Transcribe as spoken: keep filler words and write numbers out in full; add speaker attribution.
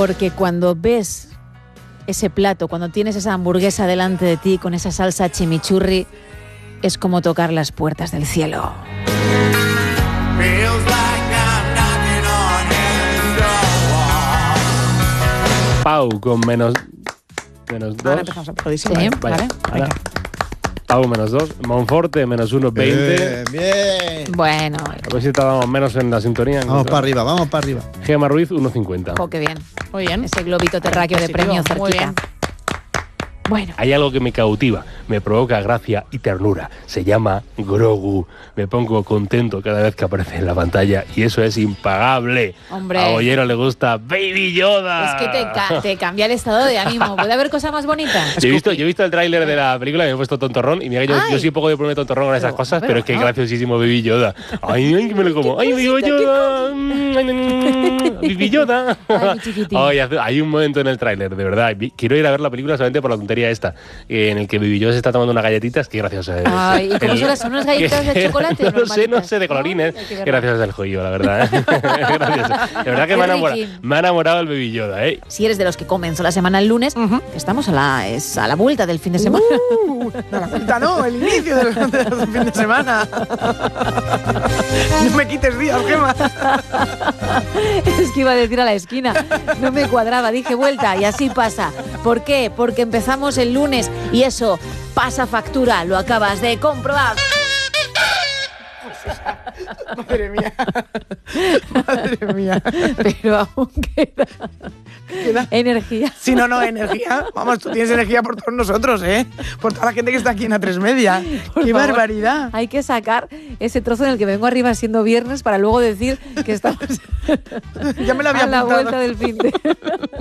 Speaker 1: Porque cuando ves ese plato, cuando tienes esa hamburguesa delante de ti con esa salsa chimichurri, es como tocar las puertas del cielo.
Speaker 2: Pau con menos, menos dos.
Speaker 3: Ahora empezamos a aplaudísimo.
Speaker 1: Sí,
Speaker 2: Vaya,
Speaker 1: vale.
Speaker 2: ahora. Pau menos dos. Monforte menos uno, veinte.
Speaker 4: Bien, bien.
Speaker 1: Bueno,
Speaker 2: A ver si estábamos menos en la sintonía.
Speaker 4: Vamos para arriba, vamos para arriba.
Speaker 2: Gemma Ruiz, uno cincuenta.
Speaker 1: oh, qué bien.
Speaker 3: Muy bien.
Speaker 1: Ese globito terráqueo de
Speaker 3: Positivo,
Speaker 1: premio
Speaker 3: muy
Speaker 1: cerquita.
Speaker 3: bien.
Speaker 1: Bueno,
Speaker 2: Hay algo que me cautiva, me provoca gracia y ternura. Se llama Grogu. Me pongo contento cada vez que aparece en la pantalla y eso es impagable.
Speaker 1: Hombre.
Speaker 2: A Ollero le gusta Baby Yoda.
Speaker 1: es que te, ca- te cambia el estado de ánimo. ¿Puede haber cosa más bonita?
Speaker 2: Yo he, visto, yo he visto el tráiler de la película y me he puesto tontorrón. Y mira que yo,
Speaker 1: Ay.
Speaker 2: yo soy un poco de ponerme tontorrón con esas
Speaker 1: Pero,
Speaker 2: cosas,
Speaker 1: pero,
Speaker 2: pero es que es
Speaker 1: no.
Speaker 2: graciosísimo Baby Yoda. Ay, ay, que me lo como. Ay, Baby
Speaker 1: cosita, qué
Speaker 2: Yoda. Mm, ay, mm, Baby Yoda.
Speaker 1: Ay, mi chiquitín.
Speaker 2: Ay, hace- hay un momento en el tráiler, de verdad. vi- Quiero ir a ver la película solamente por la tontería esta, eh, en el que Baby Yoda se está tomando unas galletitas. Qué gracioso es.
Speaker 1: Ay, ¿y cómo
Speaker 2: El-
Speaker 1: son las- son unas galletas de
Speaker 2: que-
Speaker 1: chocolate
Speaker 2: No lo sé, no
Speaker 1: normalitas?
Speaker 2: sé, de colorines.
Speaker 1: ¿No? Hay que
Speaker 2: Qué
Speaker 1: verlo.
Speaker 2: gracioso es el joyo, la verdad. ¿eh? Gracioso. De verdad que me ha,
Speaker 1: Qué
Speaker 2: enamorado,
Speaker 1: riquín.
Speaker 2: me ha enamorado el Baby Yoda, ¿eh?
Speaker 1: Si eres de los que comenzó la semana el lunes, estamos a la, es a la vuelta del fin de semana.
Speaker 3: Uh, no, la vuelta no, el inicio del, del fin de semana. No me quites días, Gemma.
Speaker 1: Es que iba a decir a la esquina, no me cuadraba, dije vuelta y así pasa. ¿Por qué? Porque empezamos el lunes y eso pasa factura, lo acabas de comprobar.
Speaker 3: Madre mía. Madre mía.
Speaker 1: Pero aún queda
Speaker 3: Queda-
Speaker 1: energía.
Speaker 3: Si no, no, energía. Vamos, tú tienes energía por todos nosotros, ¿eh? Por toda la gente que está aquí en A tres Media.
Speaker 1: Por
Speaker 3: ¡Qué
Speaker 1: favor.
Speaker 3: barbaridad!
Speaker 1: Hay que sacar ese trozo en el que vengo arriba siendo viernes para luego decir que estamos
Speaker 3: Ya me lo había
Speaker 1: a la
Speaker 3: apuntado.
Speaker 1: vuelta del fin de